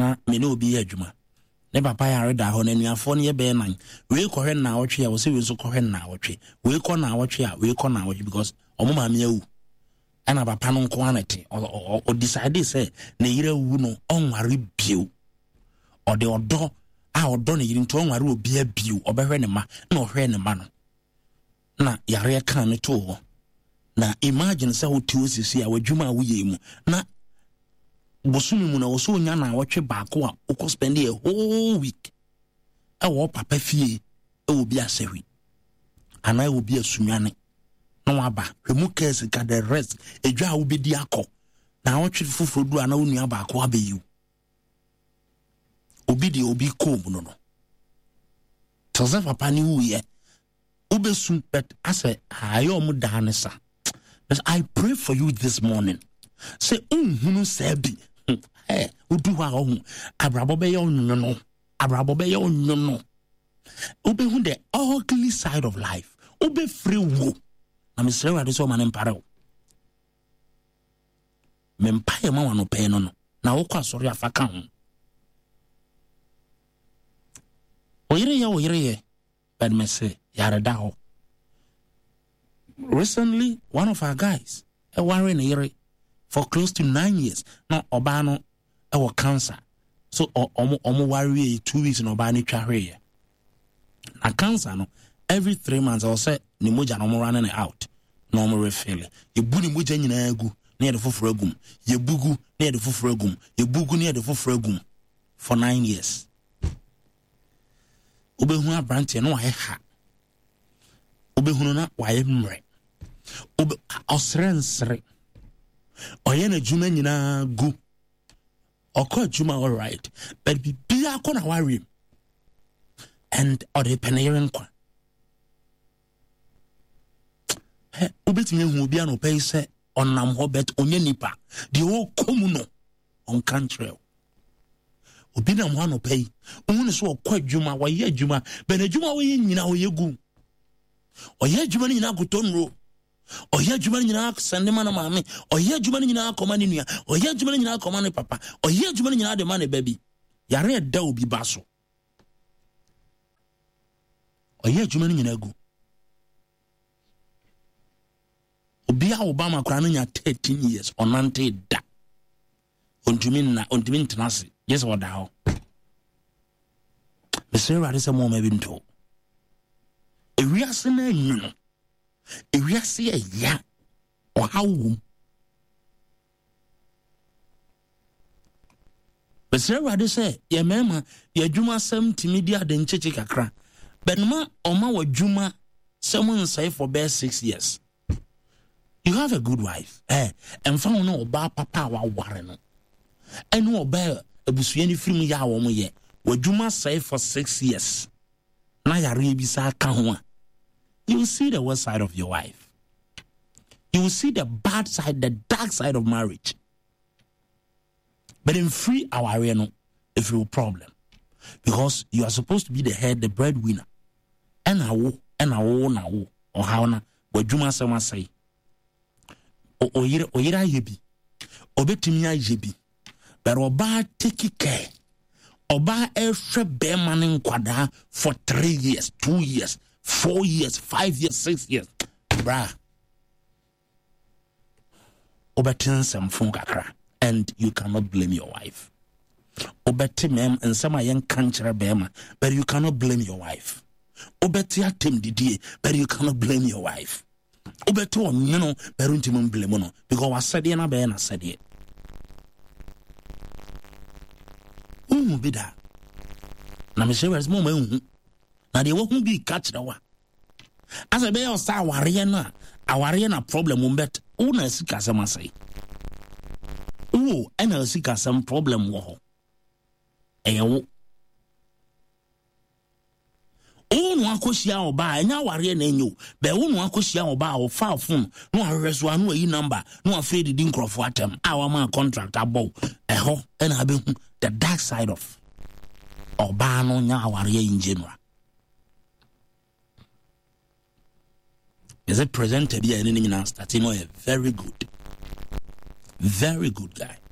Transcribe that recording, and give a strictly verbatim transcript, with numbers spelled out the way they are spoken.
na me no obi adwuma ne papa ya reda ho na nuafo ne ye be nan we kɔhwɛ na awotwe a wo se we so kɔhwɛ na awotwe we kɔ na awotwe a we kɔ na awotwe because omo ma me awu ana papa no nko anete o decide say na yire wu no onware bio o de odo a odo na yire nto onware obi abio obehwe ne ma na ohwe ne ma no na yare kan ne to ho na imagine say what you see a wadwuma a woye mu na bosumi mu na wo so nya na awotwe baako a o spend a whole week e wo papa fie e wo bi asewi ana e wo bi asunyane no aba hwemu case ka the rest edwa a wo bedi akọ na awotwe fufuru du ana onua baako abeyu obi di obi kom no no toza papa ni wuye obesu but ase ayo mu danesa. I pray for you this morning. Say unhunu sebi eh udu wa ho abrabo be yo nyono abrabo be yo nyono obe hu the ugly side of life obe free wo na me sere wa de so man empare me mpaye ma wa no pe no no na wo kwa sori afaka ho oyire ya oyire ye but me say yare da ho. Recently, one of our guys, a warren here for close to nine years. Now, Obano, our cancer. So, omo omo worry two weeks in Obani Chahre. Now, cancer, no, every three months, I'll say, Nimuja no more running out. No more refilling. You buni muja in egu near the Fufregum. You bugu near the Fufregum. You bugu near the Fufregum for nine years. Ubehua branch, no, I ha. Ubehuna, why mre. Ube osrensre oyena juma nyina gu okọ juma all right but be akọ na worry and ode peneren kwa he ubetime hu obi an pay say onam ho bet onye nipa de o komu no on country obi na mo an pay ohun so okọ juma wa ye juma but na juma we nyina o yegu oye juma nyina gutonro oye juma nyina sende mana mama oye juma nyina akoma ni nua oye juma nyina akoma ni papa oye juma nyina de mana baby yare da obi baso oye juma nyina gu obi a Obama kra no nya thirteen years onante da ontumi na ontumi ntenase yes oda ho the same say mo ma bi nto ewiase na nyuno ewiase ya ya o hawo the same say ye mema ye dwuma sam timidi ade ncheche kakra benma oma wa dwuma sam nsai for best six years. You have a good wife eh and found no oba papa wa ware no enu oba abusua ni firim ya wo mo ye wa dwuma sai for six years na yare bi sa ka ho a you will see the worst side of your wife. You will see the bad side, the dark side of marriage. But in free our no, if you problem. Because you are supposed to be the head, the breadwinner. And I will, and I will, and I will, or how na, what you must say. O oyira oyira yebi. Obetimia yebi. But oba take care. Oba ehwe be man nkwada for three years, two years. Four years, five years, six years. Brah. Obetin some phone kakra. And you cannot blame your wife. Obeti mem and some young country bema, but you cannot blame your wife. Obeti atim didi, but you cannot blame your wife. Obeti o no, but you don't blame no. Because I said it na be na said it. Um bida. Na me say where's mo me na de wo hu bi catch the wa as a be o sa aware na aware na problem mbet wo na sika sam asai wo ena sika sam problem wo ho eyewo o no akosia oba enya aware na enyo be wo no akosia oba o fa phone no ahweso anu ayi number no afraid di nkrofo atem awa ma contract abo eho ena be hu the dark side of oba no nya aware in general. Is it presented here in Starting a very good, very good guy.